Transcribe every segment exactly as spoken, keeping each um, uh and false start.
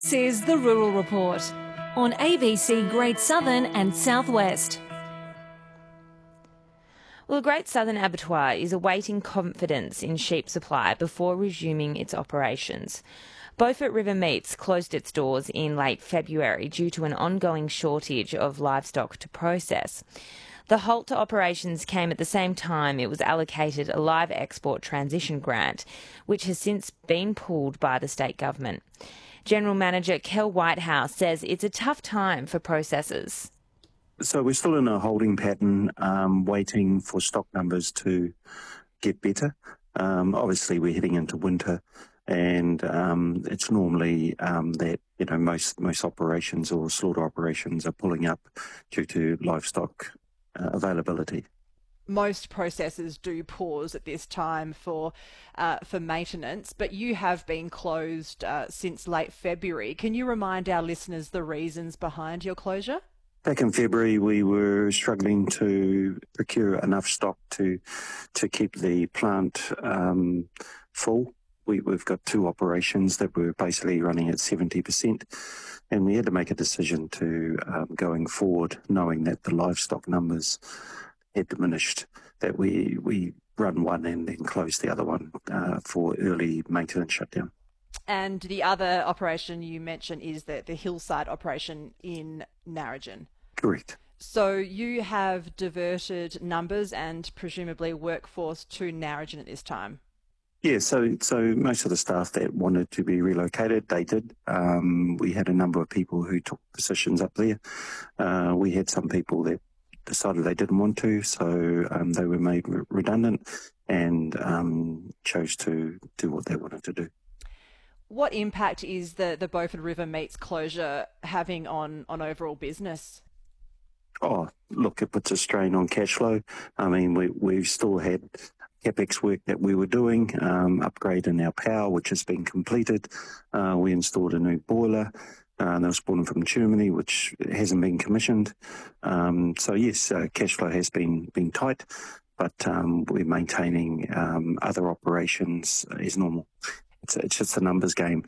This is the Rural Report on A B C Great Southern and Southwest. Well, the Great Southern Abattoir is awaiting confidence in sheep supply before resuming its operations. Beaufort River Meats closed its doors in late February due to an ongoing shortage of livestock to process. The halt to operations came at the same time it was allocated a live export transition grant, which has since been pulled by the state government. General Manager Kel Whitehouse says it's a tough time for processors. So we're still in a holding pattern, um, waiting for stock numbers to get better. Um, obviously, we're heading into winter, and um, it's normally um, that you know most most operations or slaughter operations are pulling up due to livestock uh, availability. Most processors do pause at this time for uh, for maintenance, but you have been closed uh, since late February. Can you remind our listeners the reasons behind your closure? Back in February, we were struggling to procure enough stock to to keep the plant um, full. We, we've got two operations that were basically running at seventy percent, and we had to make a decision to um, going forward, knowing that the livestock numbers had diminished, that we, we run one and then close the other one uh, for early maintenance shutdown. And the other operation you mentioned is the, the Hillside operation in Narrogin. Correct. So you have diverted numbers and presumably workforce to Narrogin at this time. Yeah, so so most of the staff that wanted to be relocated, they did. Um, we had a number of people who took positions up there. Uh, we had some people that decided they didn't want to, so um, they were made re- redundant and um, chose to do what they wanted to do. What impact is the, the Beaufort River Meats closure having on, on overall business? Oh, look, it puts a strain on cash flow. I mean, we, we've still had CapEx work that we were doing, um, upgrade in our power, which has been completed. Uh, we installed a new boiler. Uh, that was brought in from Germany, which hasn't been commissioned. Um, so yes, uh, cash flow has been been tight, but um, we're maintaining um, other operations as normal. It's, it's just a numbers game.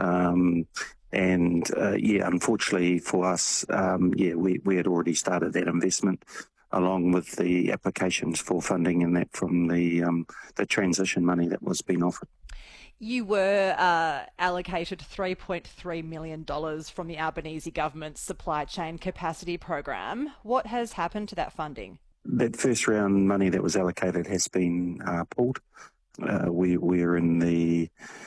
Um, and uh, yeah, unfortunately for us, um, yeah, we, we had already started that investment along with the applications for funding and that from the um, the transition money that was being offered. You were uh, allocated three point three million dollars from the Albanese government's supply chain capacity program. What has happened to that funding? That first round money that was allocated has been uh, pulled. Uh, we, we're in the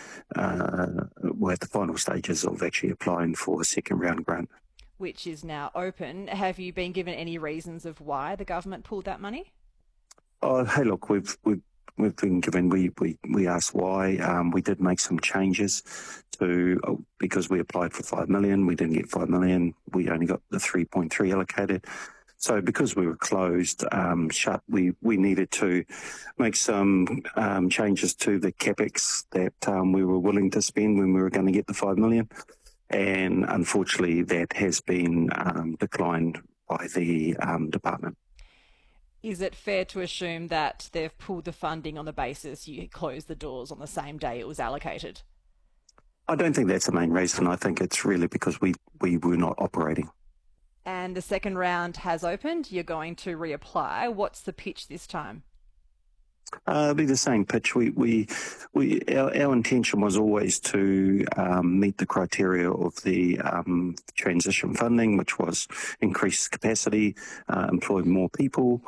uh, we're at the final stages of actually applying for a second round grant, which is now open. Have you been given any reasons of why the government pulled that money? Oh, hey, look, we've we've we've been given. We we we asked why. Um, we did make some changes to oh, because we applied for five million. We didn't get five million. We only got the three point three allocated. So because we were closed, um, shut, we, we needed to make some um, changes to the CapEx that um, we were willing to spend when we were going to get the five million. And unfortunately, that has been um, declined by the um, department. Is it fair to assume that they've pulled the funding on the basis you closed the doors on the same day it was allocated? I don't think that's the main reason. I think it's really because we, we were not operating. And the second round has opened. You're going to reapply. What's the pitch this time? Uh, it'll be the same pitch. We, we, we, our, our intention was always to um, meet the criteria of the um, transition funding, which was increase capacity, uh, employ more people,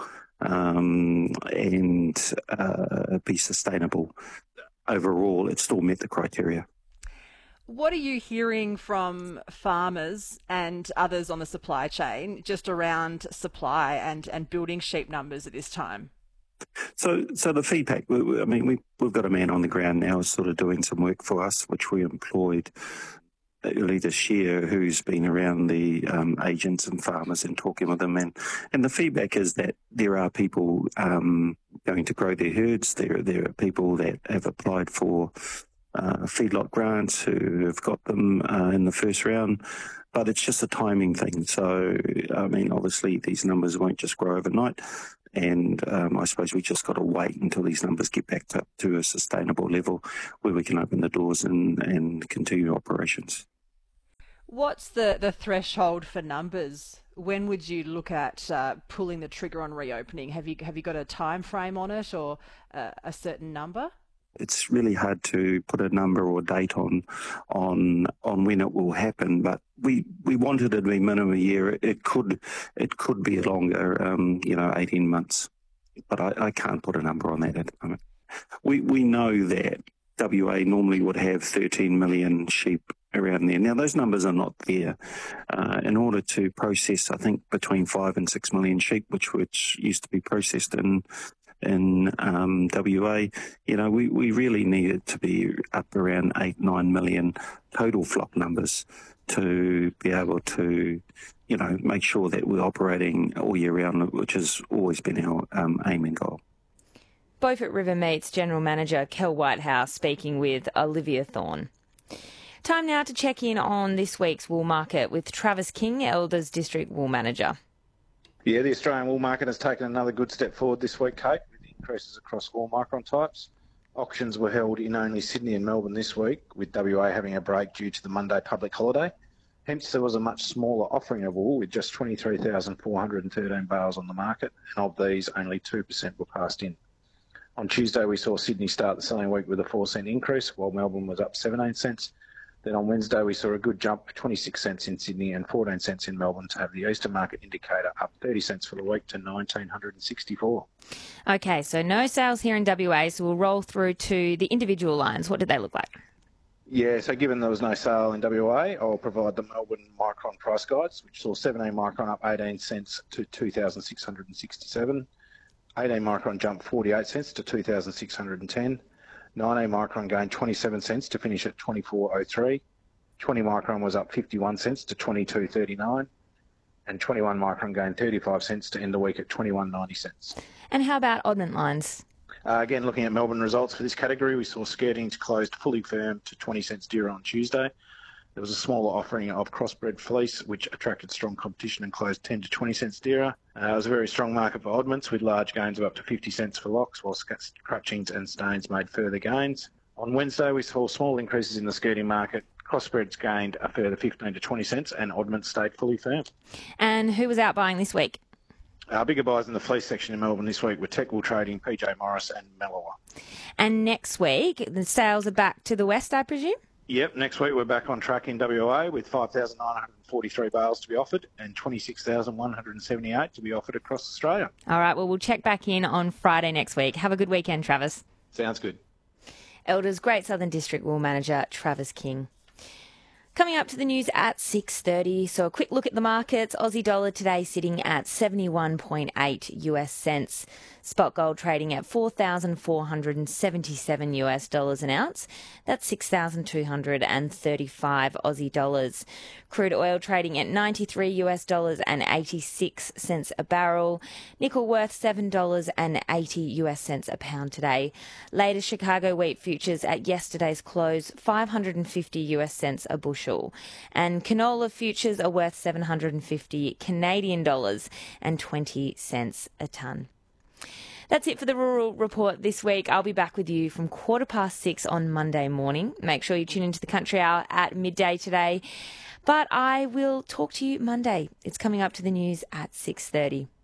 um, and uh, be sustainable. Overall, it still met the criteria. What are you hearing from farmers and others on the supply chain just around supply and, and building sheep numbers at this time? So, so the feedback, I mean, we, we've got a man on the ground now sort of doing some work for us, which we employed early this year, who's been around the um, agents and farmers and talking with them. And, and the feedback is that there are people um, going to grow their herds. There, there are people that have applied for uh, feedlot grants who have got them uh, in the first round. But it's just a timing thing. So, I mean, obviously these numbers won't just grow overnight. And um, I suppose we just got to wait until these numbers get back up to a sustainable level where we can open the doors and, and continue operations. What's the, the threshold for numbers? When would you look at uh, pulling the trigger on reopening? Have you have you got a time frame on it, or uh, a certain number? It's really hard to put a number or date on on on when it will happen, but we, we wanted it to be minimum a year. It could it could be longer, um, you know, eighteen months, but I, I can't put a number on that at the moment. We we know that W A normally would have thirteen million sheep around there. Now those numbers are not there. Uh, in order to process, I think between five and six million sheep, which which used to be processed in. in um, W A, you know, we, we really needed to be up around eight, nine million total flock numbers to be able to, you know, make sure that we're operating all year round, which has always been our um, aim and goal. Beaufort River Meats General Manager Kel Whitehouse speaking with Olivia Thorne. Time now to check in on this week's wool market with Travis King, Elders District Wool Manager. Yeah, the Australian wool market has taken another good step forward this week, Kate, with increases across all micron types. Auctions were held in only Sydney and Melbourne this week, with W A having a break due to the Monday public holiday. Hence, there was a much smaller offering of wool, with just twenty-three thousand four hundred thirteen bales on the market, and of these, only two percent were passed in. On Tuesday, we saw Sydney start the selling week with a four cent increase, while Melbourne was up seventeen cents. Then on Wednesday, we saw a good jump, twenty-six cents in Sydney and fourteen cents in Melbourne, to have the Eastern market indicator up thirty cents for the week to one thousand nine hundred sixty-four. Okay, so no sales here in W A, so we'll roll through to the individual lines. What did they look like? Yeah, so given there was no sale in W A, I'll provide the Melbourne micron price guides, which saw seventeen micron up eighteen cents to two thousand six hundred sixty-seven. eighteen micron jumped forty-eight cents to two thousand six hundred ten. nineteen micron gained twenty-seven cents to finish at twenty-four oh three. twenty micron was up fifty-one cents to twenty-two thirty-nine. And twenty-one micron gained thirty-five cents to end the week at twenty-one ninety cents. And how about oddment lines? Uh, again, looking at Melbourne results for this category, we saw skirtings closed fully firm to twenty cents dearer on Tuesday. There was a smaller offering of crossbred fleece, which attracted strong competition and closed ten to twenty cents dearer. Uh, it was a very strong market for oddments, with large gains of up to fifty cents for locks, while crutchings and stains made further gains. On Wednesday, we saw small increases in the skirting market. Crossbreds gained a further fifteen to twenty cents, and oddments stayed fully firm. And who was out buying this week? Our bigger buyers in the fleece section in Melbourne this week were Techwool Trading, P J Morris and Mellowa. And next week, the sales are back to the west, I presume? Yep, next week we're back on track in W A with five thousand nine hundred forty-three bales to be offered and twenty-six thousand one hundred seventy-eight to be offered across Australia. All right, well, we'll check back in on Friday next week. Have a good weekend, Travis. Sounds good. Elders Great Southern District Wool Manager Travis King. Coming up to the news at six thirty, so a quick look at the markets. Aussie dollar today sitting at seventy-one point eight U S cents. Spot gold trading at four thousand four hundred seventy-seven U S dollars an ounce. That's six thousand two hundred thirty-five Aussie dollars. Crude oil trading at ninety-three U S dollars and eighty-six cents a barrel. Nickel worth seven dollars and eighty U S cents a pound today. Latest Chicago wheat futures at yesterday's close, five hundred fifty U S cents a bushel. And canola futures are worth seven hundred fifty Canadian dollars and twenty cents a tonne. That's it for the Rural Report this week. I'll be back with you from quarter past six on Monday morning. Make sure you tune into the Country Hour at midday today. But I will talk to you Monday. It's coming up to the news at six thirty.